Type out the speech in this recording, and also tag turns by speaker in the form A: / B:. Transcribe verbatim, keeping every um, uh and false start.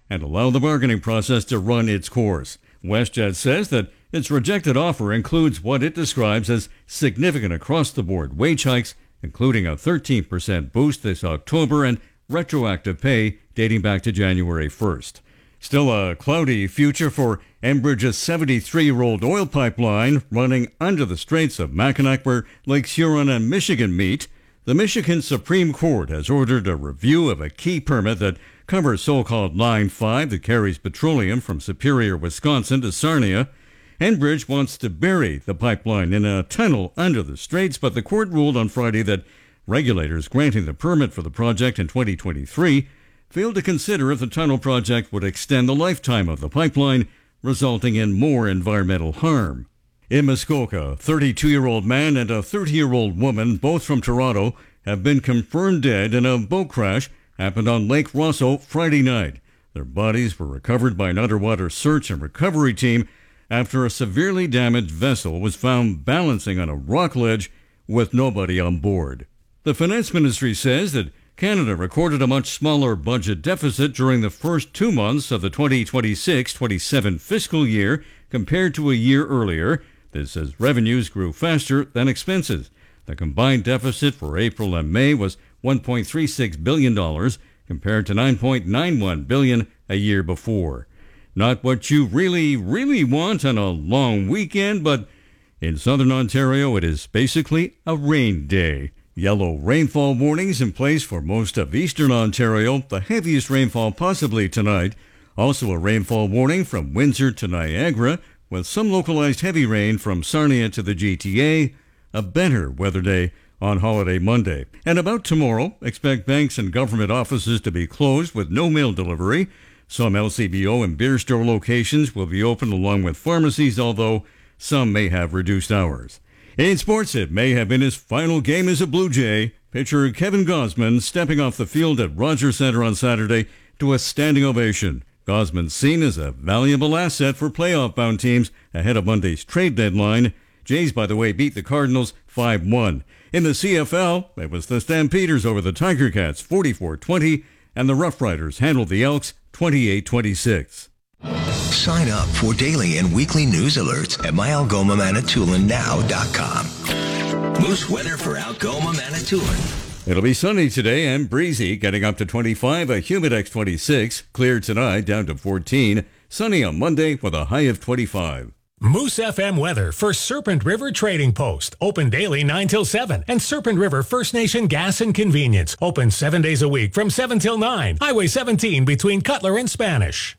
A: and allow the bargaining process to run its course. WestJet says that its rejected offer includes what it describes as significant across-the-board wage hikes, including a thirteen percent boost this October and retroactive pay dating back to January first. Still a cloudy future for Enbridge's seventy-three-year-old oil pipeline running under the Straits of Mackinac, where Lakes Huron and Michigan meet. The Michigan Supreme Court has ordered a review of a key permit that covers so-called Line five that carries petroleum from Superior, Wisconsin to Sarnia. Enbridge wants to bury the pipeline in a tunnel under the Straits, but the court ruled on Friday that regulators granting the permit for the project in twenty twenty-three failed to consider if the tunnel project would extend the lifetime of the pipeline, resulting in more environmental harm. In Muskoka, a thirty-two-year-old man and a thirty-year-old woman, both from Toronto, have been confirmed dead in a boat crash happened on Lake Rosso Friday night. Their bodies were recovered by an underwater search and recovery team after a severely damaged vessel was found balancing on a rock ledge with nobody on board. The Finance Ministry says that Canada recorded a much smaller budget deficit during the first two months of the twenty twenty-six twenty-seven fiscal year compared to a year earlier. This as revenues grew faster than expenses. The combined deficit for April and May was one point three six billion dollars compared to nine point nine one billion dollars a year before. Not what you really, really want on a long weekend, but in southern Ontario it is basically a rain day. Yellow rainfall warnings in place for most of eastern Ontario, the heaviest rainfall possibly tonight. Also a rainfall warning from Windsor to Niagara, with some localized heavy rain from Sarnia to the G T A. A better weather day on holiday Monday. And about tomorrow, expect banks and government offices to be closed with no mail delivery. Some L C B O and beer store locations will be open along with pharmacies, although some may have reduced hours. In sports, it may have been his final game as a Blue Jay. Pitcher Kevin Gausman stepping off the field at Rogers Centre on Saturday to a standing ovation. Gausman seen as a valuable asset for playoff-bound teams ahead of Monday's trade deadline. Jays, by the way, beat the Cardinals five one. In the C F L, it was the Stampeders over the Tiger Cats forty-four twenty, and the Rough Riders handled the Elks twenty-eight twenty-six.
B: Sign up for daily and weekly news alerts at my algoma manitoulin now dot com. Moose weather for Algoma, Manitoulin.
A: It'll be sunny today and breezy, getting up to twenty-five, a Humidex twenty-six. Clear tonight, down to fourteen. Sunny on Monday with a high of twenty-five.
C: Moose F M weather for Serpent River Trading Post. Open daily nine till seven. And Serpent River First Nation Gas and Convenience. Open seven days a week from seven till nine. Highway seventeen between Cutler and Spanish.